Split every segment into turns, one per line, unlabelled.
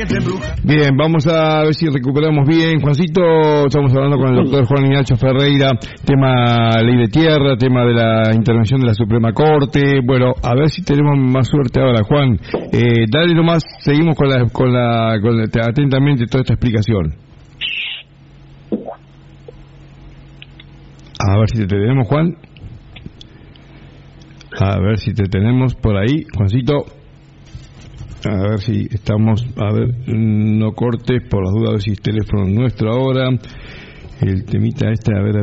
Bien, vamos a ver si recuperamos bien. Juancito, estamos hablando con el doctor Juan Ignacio Ferreira, tema ley de tierra, tema de la intervención de la Suprema Corte. Bueno, a ver si tenemos más suerte ahora, Juan. Dale nomás, seguimos con atentamente toda esta explicación. A ver si te tenemos, Juan. A ver si te tenemos por ahí, Juancito. A ver si estamos, a ver, no cortes por las dudas, a ver si es teléfono nuestro ahora. El temita este, a ver,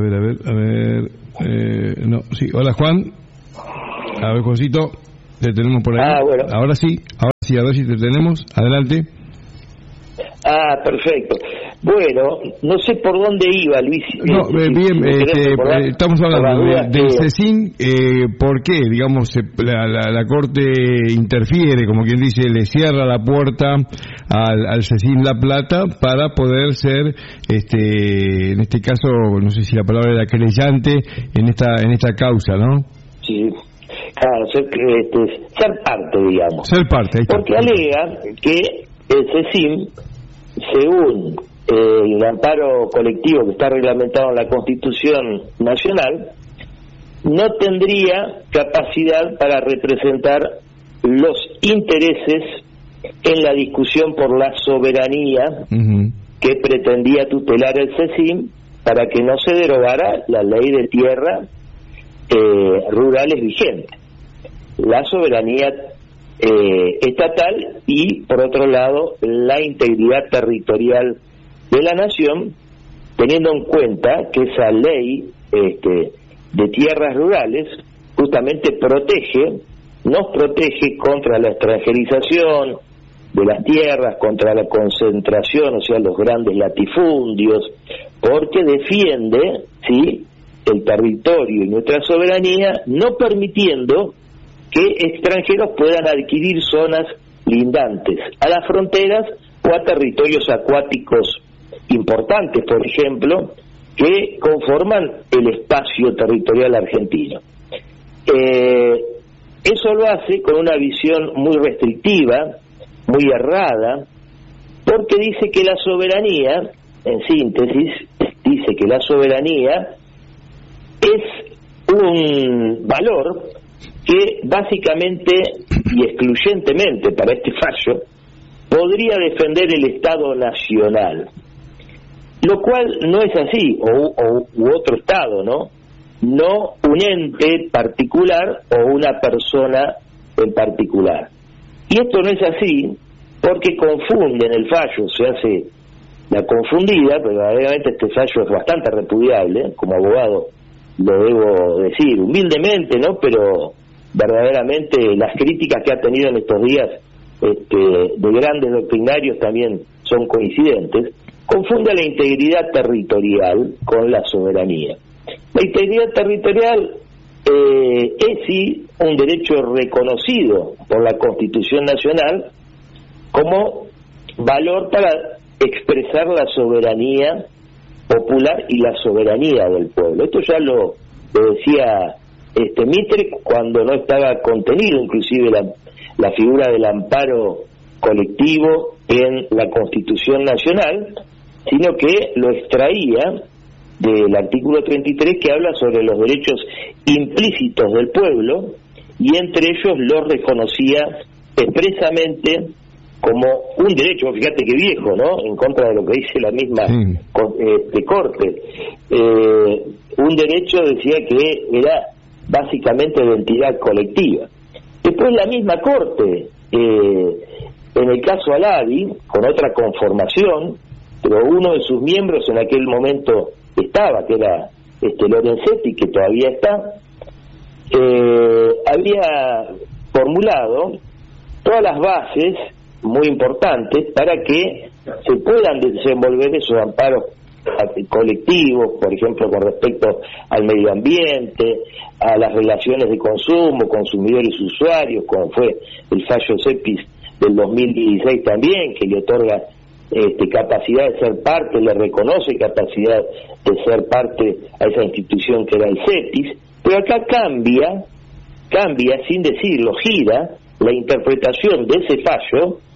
no, sí, hola Juan. A ver, Juancito, te tenemos por ahí.
Bueno.
Ahora sí, a ver si te tenemos, adelante.
Perfecto. Bueno, no sé por dónde iba, Luis.
Bien, estamos hablando del CECIN. ¿Por qué? Digamos, la Corte interfiere, como quien dice, le cierra la puerta al CECIN La Plata para poder ser, en este caso, no sé si la palabra era querellante, en esta causa, ¿no? Sí.
Claro, ser parte, digamos.
Ser parte, ahí está.
Porque alega que el CECIN, según el amparo colectivo que está reglamentado en la Constitución Nacional, no tendría capacidad para representar los intereses en la discusión por la soberanía que pretendía tutelar el CECIN para que no se derogara la ley de tierra rurales vigente, la soberanía estatal y, por otro lado, la integridad territorial de la nación, teniendo en cuenta que esa ley de tierras rurales justamente nos protege contra la extranjerización de las tierras, contra la concentración, o sea, los grandes latifundios, porque defiende, ¿sí?, el territorio y nuestra soberanía, no permitiendo que extranjeros puedan adquirir zonas lindantes a las fronteras o a territorios acuáticos importantes, por ejemplo, que conforman el espacio territorial argentino. Eso lo hace con una visión muy restrictiva, muy errada, porque dice que la soberanía, en síntesis, dice que la soberanía es un valor que básicamente y excluyentemente para este fallo podría defender el Estado Nacional, lo cual no es así, u otro Estado, no un ente particular o una persona en particular. Y esto no es así porque confunden el fallo, se hace la confundida, pero verdaderamente este fallo es bastante repudiable, como abogado lo debo decir humildemente, ¿no? Pero verdaderamente las críticas que ha tenido en estos días de grandes doctrinarios también son coincidentes. Confunde la integridad territorial con la soberanía. La integridad territorial es sí un derecho reconocido por la Constitución Nacional como valor para expresar la soberanía popular y la soberanía del pueblo. Esto ya lo decía Mitre cuando no estaba contenido inclusive la figura del amparo colectivo en la Constitución Nacional, sino que lo extraía del artículo 33 que habla sobre los derechos implícitos del pueblo y entre ellos los reconocía expresamente como un derecho, fíjate que viejo, ¿no?, en contra de lo que dice la misma Corte, un derecho, decía, que era básicamente de entidad colectiva. Después la misma Corte, en el caso Alavi, con otra conformación, pero uno de sus miembros en aquel momento estaba, que era Lorenzetti, que todavía está, había formulado todas las bases muy importantes para que se puedan desenvolver esos amparos colectivos, por ejemplo, con respecto al medio ambiente, a las relaciones de consumo, consumidores y usuarios, como fue el fallo CEPIS del 2016 también, que le otorga capacidad de ser parte, le reconoce capacidad de ser parte a esa institución que era el CEPIS, pero acá cambia, sin decirlo, gira la interpretación de ese fallo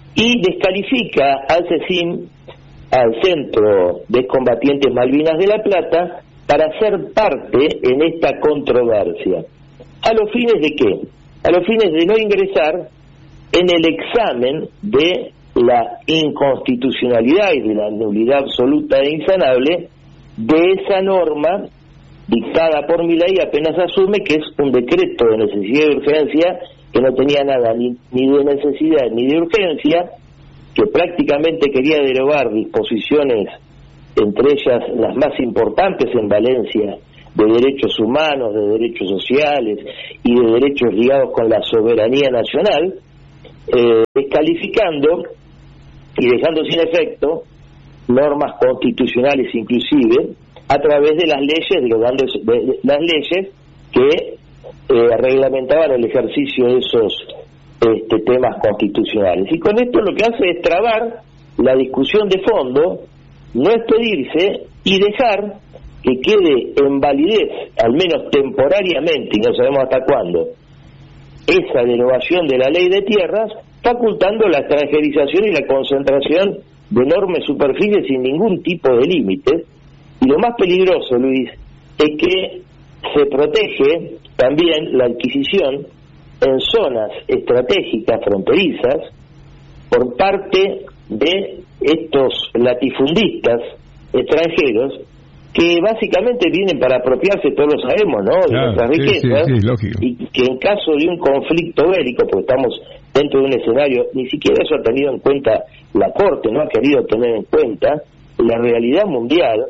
y descalifica al CECIM, al Centro de Combatientes Malvinas de La Plata, para ser parte en esta controversia. ¿A los fines de qué? A los fines de no ingresar en el examen de la inconstitucionalidad y de la nulidad absoluta e insanable de esa norma dictada por Milei apenas asume, que es un decreto de necesidad y urgencia que no tenía nada ni de necesidad ni de urgencia, que prácticamente quería derogar disposiciones, entre ellas las más importantes en Valencia, de derechos humanos, de derechos sociales y de derechos ligados con la soberanía nacional, descalificando y dejando sin efecto normas constitucionales inclusive, a través de las leyes, derogando las leyes que reglamentaban el ejercicio de esos temas constitucionales. Y con esto lo que hace es trabar la discusión de fondo, no expedirse y dejar que quede en validez, al menos temporariamente, y no sabemos hasta cuándo, esa derogación de la ley de tierras, facultando la extranjerización y la concentración de enormes superficies sin ningún tipo de límites. Y lo más peligroso, Luis, es que se protege también la adquisición en zonas estratégicas fronterizas por parte de estos latifundistas extranjeros que básicamente vienen para apropiarse, todos lo sabemos, ¿no?, de nuestras riquezas, y que en caso de un conflicto bélico, porque estamos dentro de un escenario, ni siquiera eso ha tenido en cuenta la Corte, no ha querido tener en cuenta la realidad mundial,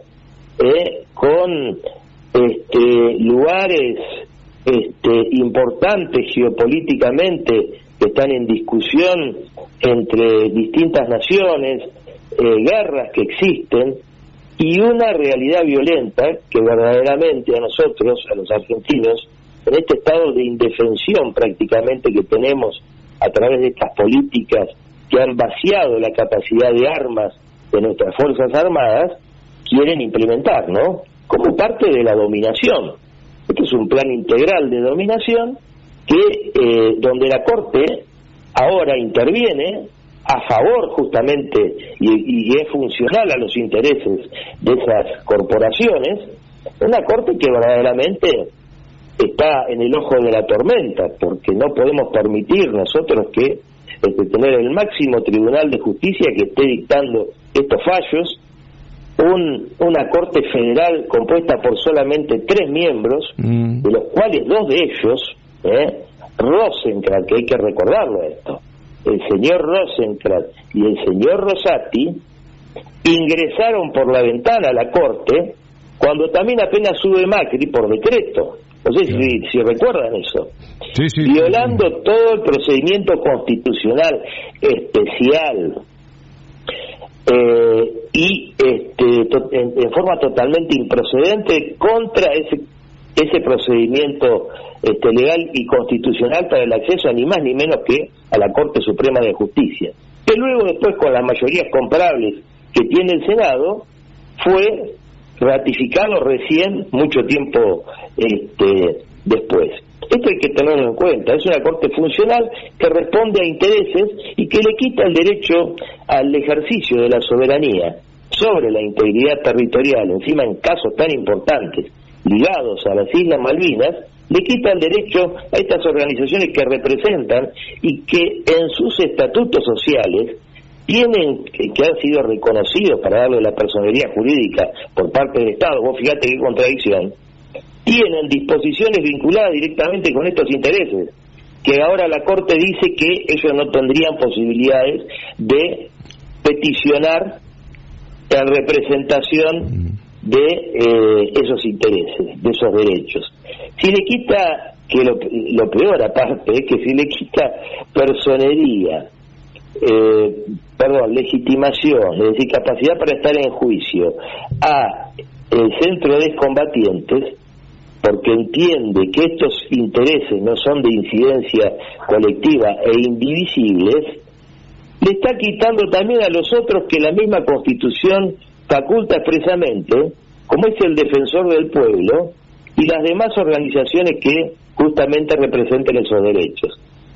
con lugares importantes geopolíticamente que están en discusión entre distintas naciones, guerras que existen, y una realidad violenta que verdaderamente a nosotros, a los argentinos, en este estado de indefensión prácticamente que tenemos a través de estas políticas que han vaciado la capacidad de armas de nuestras Fuerzas Armadas, quieren implementar, ¿no?, como parte de la dominación. Este es un plan integral de dominación que donde la Corte ahora interviene a favor justamente y es funcional a los intereses de esas corporaciones, una Corte que verdaderamente está en el ojo de la tormenta, porque no podemos permitir nosotros que tener el máximo tribunal de justicia que esté dictando estos fallos, una Corte Federal compuesta por solamente 3 miembros, de los cuales 2 de ellos, Rosenkrantz, que hay que recordarlo esto, el señor Rosenkrantz y el señor Rosati, ingresaron por la ventana a la Corte cuando también apenas sube Macri por decreto. No sé si recuerdan eso. Sí, violando todo el procedimiento constitucional especial y en forma totalmente improcedente contra ese procedimiento legal y constitucional para el acceso a ni más ni menos que a la Corte Suprema de Justicia, que luego después con las mayorías comparables que tiene el Senado fue ratificado recién mucho tiempo después. Esto hay que tenerlo en cuenta. Es una Corte funcional que responde a intereses y que le quita el derecho al ejercicio de la soberanía sobre la integridad territorial, encima en casos tan importantes ligados a las Islas Malvinas, le quita el derecho a estas organizaciones que representan y que en sus estatutos sociales tienen, que han sido reconocidos para darle la personería jurídica por parte del Estado, vos fíjate qué contradicción, tienen disposiciones vinculadas directamente con estos intereses, que ahora la Corte dice que ellos no tendrían posibilidades de peticionar en representación de esos intereses, de esos derechos. Si le quita, que lo peor aparte es que si le quita personería, legitimación, es decir, capacidad para estar en juicio a el Centro de Combatientes, porque entiende que estos intereses no son de incidencia colectiva e indivisibles, le está quitando también a los otros que la misma Constitución faculta expresamente, como es el Defensor del Pueblo y las demás organizaciones que justamente representen esos derechos.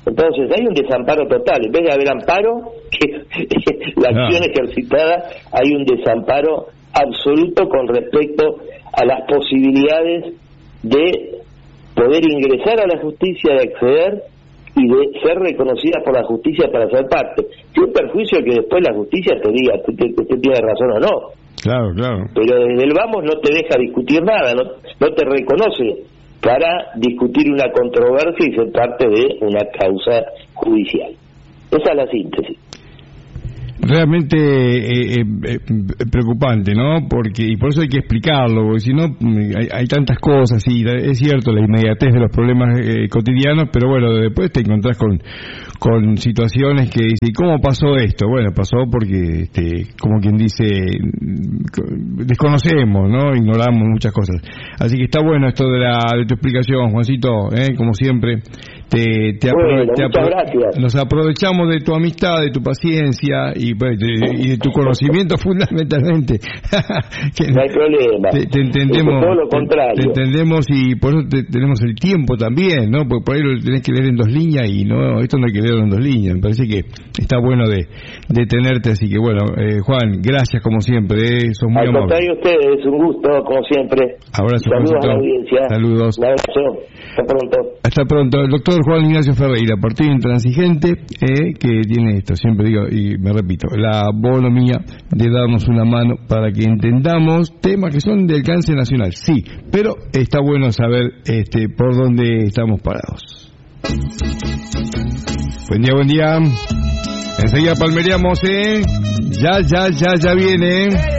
Entonces hay un desamparo total. En vez de haber amparo, la acción ejercitada, hay un desamparo absoluto con respecto a las posibilidades de poder ingresar a la justicia, de acceder y de ser reconocida por la justicia para ser parte. Sin perjuicio que después la justicia te diga usted tiene razón o no.
Claro.
Pero desde el vamos no te deja discutir nada, no te reconoce para discutir una controversia y ser parte de una causa judicial. Esa es la síntesis.
Realmente preocupante, ¿no? Y por eso hay que explicarlo, porque si no hay tantas cosas, y es cierto la inmediatez de los problemas cotidianos, pero bueno, después te encontrás con situaciones que dicen, ¿cómo pasó esto? Bueno, pasó porque, como quien dice, desconocemos, ¿no? Ignoramos muchas cosas. Así que está bueno esto de tu explicación, Juancito, como siempre.
Muchas gracias.
Nos aprovechamos de tu amistad, de tu paciencia y de tu conocimiento fundamentalmente.
No hay problema.
Te entendemos.
Todo lo contrario.
Te entendemos y por eso tenemos el tiempo también, ¿no? Porque por ahí lo tenés que leer en 2 líneas y no, esto no hay que leerlo en 2 líneas. Me parece que está bueno de tenerte, así que bueno, Juan, gracias como siempre, sos muy amable.
Al contrario, ustedes, es un gusto como siempre.
Abrazo,
saludos a la audiencia.
Saludos.
Un abrazo. Hasta pronto.
Hasta pronto. El doctor Juan Ignacio Ferreira, partido intransigente, que tiene esto, siempre digo y me repito, la bonomía de darnos una mano para que entendamos temas que son de alcance nacional, sí, pero está bueno saber por dónde estamos parados. Buen día. Enseguida palmeríamos, ya viene.